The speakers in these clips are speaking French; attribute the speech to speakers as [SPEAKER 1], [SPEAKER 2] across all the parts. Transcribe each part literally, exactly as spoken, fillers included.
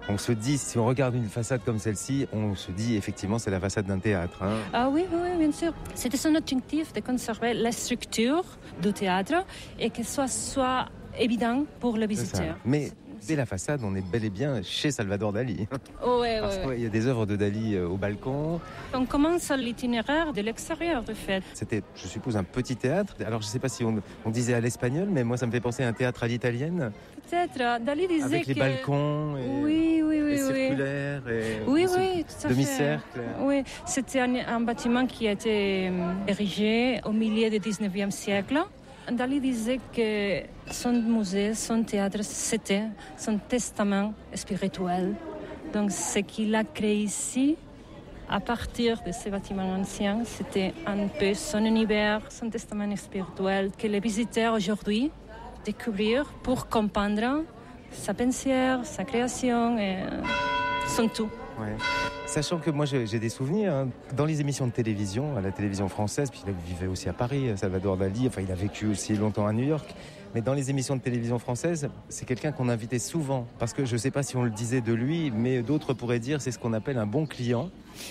[SPEAKER 1] On se dit, si on regarde une façade comme celle-ci, on se dit effectivement c'est la façade d'un théâtre. Hein.
[SPEAKER 2] Ah oui, oui, bien sûr. C'était son objectif de conserver la structure du théâtre et que ce soit évident pour le visiteur.
[SPEAKER 1] Mais dès la façade, on est bel et bien chez Salvador Dali.
[SPEAKER 2] Oh, ouais,
[SPEAKER 1] Parce
[SPEAKER 2] ouais,
[SPEAKER 1] qu'il
[SPEAKER 2] ouais.
[SPEAKER 1] y a des œuvres de Dali euh, au balcon.
[SPEAKER 2] On commence l'itinéraire de l'extérieur, de fait.
[SPEAKER 1] C'était, je suppose, un petit théâtre. Alors, je ne sais pas si on, on disait à l'espagnol, mais moi, ça me fait penser à un théâtre à l'italienne.
[SPEAKER 2] Peut-être. Dali disait
[SPEAKER 1] avec les
[SPEAKER 2] que...
[SPEAKER 1] balcons et,
[SPEAKER 2] oui, oui, oui,
[SPEAKER 1] et
[SPEAKER 2] oui.
[SPEAKER 1] circulaires. Et
[SPEAKER 2] oui, oui, tout à
[SPEAKER 1] demi-cercle.
[SPEAKER 2] fait. Oui, c'était un, un bâtiment qui a été érigé au milieu du dix-neuvième siècle. Dali disait que son musée, son théâtre, c'était son testament spirituel. Donc, ce qu'il a créé ici, à partir de ces bâtiments anciens, c'était un peu son univers, son testament spirituel que les visiteurs aujourd'hui découvrir pour comprendre sa pensée, sa création et son tout.
[SPEAKER 1] Ouais. Sachant que moi j'ai, j'ai des souvenirs hein, dans les émissions de télévision, à la télévision française, puis il vivait aussi à Paris, Salvador Dali, enfin il a vécu aussi longtemps à New York, mais dans les émissions de télévision françaises, c'est quelqu'un qu'on invitait souvent, parce que je ne sais pas si on le disait de lui, mais d'autres pourraient dire c'est ce qu'on appelle un bon client,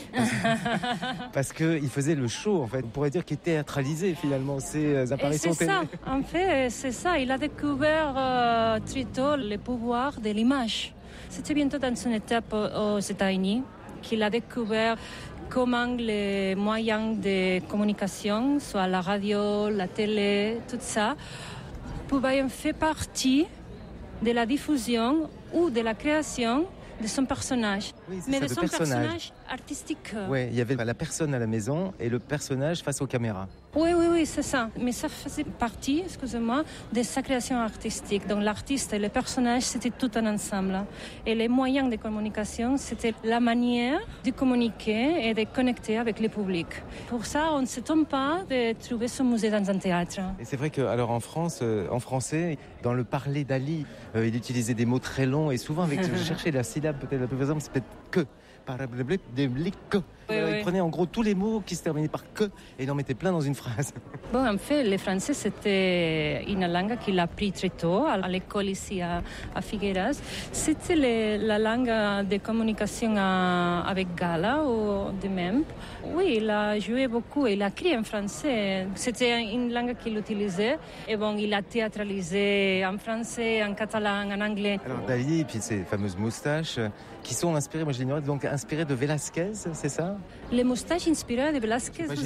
[SPEAKER 1] parce qu'il faisait le show en fait, on pourrait dire qu'il théâtralisait finalement ses apparitions
[SPEAKER 2] télé. C'est ça, en fait c'est ça, il a découvert euh, très tôt le pouvoir de l'image. C'était bientôt dans son étape aux États-Unis qu'il a découvert comment les moyens de communication, soit la radio, la télé, tout ça, pouvaient faire partie de la diffusion ou de la création de son personnage,
[SPEAKER 1] oui,
[SPEAKER 2] mais
[SPEAKER 1] ça,
[SPEAKER 2] de son
[SPEAKER 1] personnage.
[SPEAKER 2] personnage artistique.
[SPEAKER 1] Oui, il y avait la personne à la maison et le personnage face aux caméras.
[SPEAKER 2] Oui, oui, oui, c'est ça. Mais ça faisait partie, excusez-moi, de sa création artistique. Donc l'artiste et le personnage, c'était tout un ensemble. Et les moyens de communication, c'était la manière de communiquer et de connecter avec le public. Pour ça, on ne s'étonne pas de trouver ce musée dans un théâtre.
[SPEAKER 1] Et c'est vrai que, alors en France, euh, en français, dans le parler Dali, euh, il utilisait des mots très longs et souvent avec, je cherchais la syllabe peut-être la plus faisable, c'est peut-être que. Oui, euh,
[SPEAKER 2] oui.
[SPEAKER 1] Il prenait en gros tous les mots qui se terminaient par que et il en mettait plein dans une phrase.
[SPEAKER 2] Bon, en fait, le français, c'était une langue qu'il a appris très tôt à l'école ici à, à Figueras. C'était le, la langue de communication à, avec Gala ou de même. Oui, il a joué beaucoup, il a écrit en français. C'était une langue qu'il utilisait. Et bon, il a théâtralisé en français, en catalan, en anglais.
[SPEAKER 1] Alors Dali et puis ces fameuses moustaches qui sont inspirées, moi je l'ignorais, donc inspirées de Velázquez, c'est ça?
[SPEAKER 2] Les moustaches inspirées de Velázquez.